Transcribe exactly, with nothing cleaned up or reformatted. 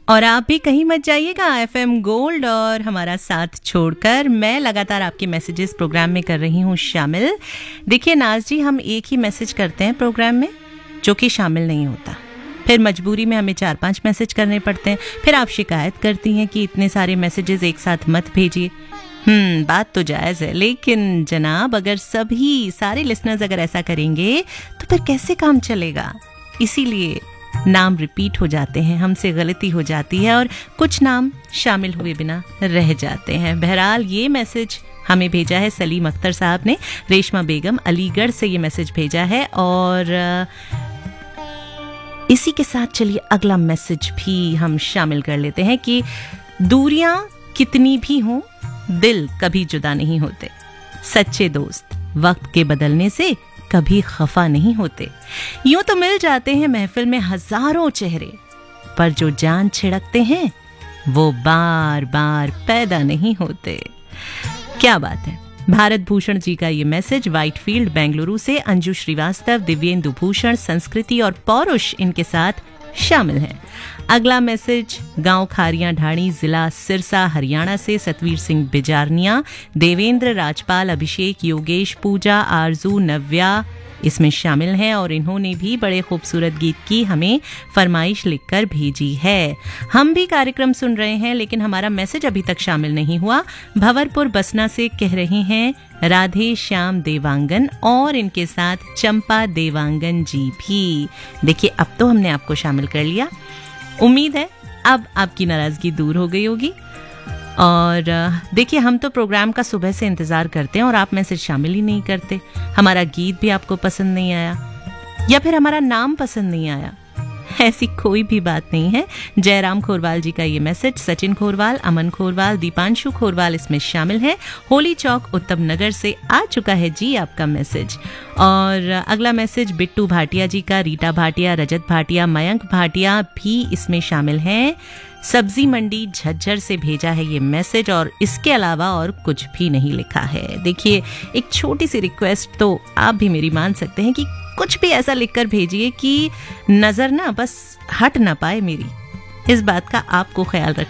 और आप भी कहीं मत जाइएगा एफएम गोल्ड और हमारा साथ छोड़कर। मैं लगातार आपके मैसेजेस प्रोग्राम में कर रही हूँ शामिल। देखिए नाज जी, हम एक ही मैसेज करते हैं प्रोग्राम में जो कि शामिल नहीं होता, फिर मजबूरी में हमें चार पांच मैसेज करने पड़ते हैं, फिर आप शिकायत करती हैं कि इतने सारे मैसेजेस एक साथ मत भेजिए। हम्म बात तो जायज़ है, लेकिन जनाब अगर सभी सारे लिसनर्स अगर ऐसा करेंगे तो फिर कैसे काम चलेगा। इसीलिए नाम रिपीट हो जाते हैं, हमसे गलती हो जाती है और कुछ नाम शामिल हुए बिना रह जाते हैं। बहरहाल ये मैसेज हमें भेजा है सलीम अख्तर साहब ने, रेशमा बेगम अलीगढ़ से ये मैसेज भेजा है। और इसी के साथ चलिए अगला मैसेज भी हम शामिल कर लेते हैं कि दूरियां कितनी भी हों दिल कभी जुदा नहीं होते, सच्चे दोस्त वक्त के बदलने से कभी खफा नहीं होते। यूं तो मिल जाते हैं महफिल में हजारों चेहरे, पर जो जान छिड़कते हैं वो बार बार पैदा नहीं होते। क्या बात है। भारत भूषण जी का ये मैसेज व्हाइटफील्ड बेंगलुरु से अंजू श्रीवास्तव, दिव्येंदु भूषण, संस्कृति और पौरुष इनके साथ शामिल हैं। अगला मैसेज गांव खारियां ढाणी, जिला सिरसा, हरियाणा से सतवीर सिंह बिजारनिया, देवेंद्र, राजपाल, अभिषेक, योगेश, पूजा, आरजू, नव्या इसमें शामिल हैं और इन्होंने भी बड़े खूबसूरत गीत की हमें फरमाइश लिखकर भेजी है। हम भी कार्यक्रम सुन रहे हैं लेकिन हमारा मैसेज अभी तक शामिल नहीं हुआ। भंवरपुर बसना से कह रही हैं राधे श्याम देवांगन और इनके साथ चंपा देवांगन जी भी। देखिए अब तो हमने आपको शामिल कर लिया, उम्मीद है अब आपकी नाराजगी दूर हो गई होगी। और देखिए हम तो प्रोग्राम का सुबह से इंतजार करते हैं और आप मैसेज शामिल ही नहीं करते। हमारा गीत भी आपको पसंद नहीं आया या फिर हमारा नाम पसंद नहीं आया, ऐसी कोई भी बात नहीं है। जयराम खोरवाल जी का ये मैसेज, सचिन खोरवाल, अमन खोरवाल, दीपांशु खोरवाल इसमें शामिल है। होली चौक उत्तम नगर से आ चुका है जी आपका मैसेज। और अगला मैसेज बिट्टू भाटिया जी का, रीटा भाटिया, रजत भाटिया, मयंक भाटिया भी इसमें शामिल हैं। सब्जी मंडी झज्जर से भेजा है ये मैसेज और इसके अलावा और कुछ भी नहीं लिखा है। देखिए एक छोटी सी रिक्वेस्ट तो आप भी मेरी मान सकते हैं कि कुछ भी ऐसा लिखकर भेजिए कि नजर ना बस हट ना पाए मेरी, इस बात का आपको ख्याल रखना